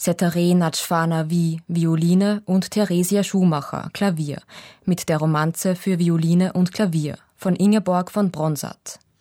Setare Natschwana-Wie, Violine und Theresia Schumacher, Klavier, mit der Romanze für Violine und Klavier von Ingeborg von Bronsart.